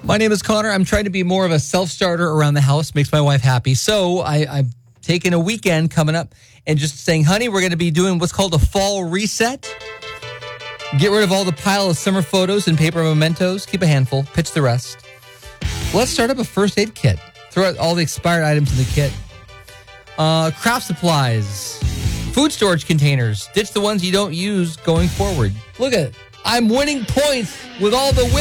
My name is Connor. I'm trying to be more of a self-starter around the house. Makes my wife happy. So I'm taking a weekend coming up and just saying, honey, we're going to be doing what's called a fall reset. Get rid of all the pile of summer photos and paper mementos. Keep a handful. Pitch the rest. Let's start up a first aid kit. Throw out all the expired items in the kit. Craft supplies. Food storage containers. Ditch the ones you don't use going forward. Look at it. I'm winning points with all the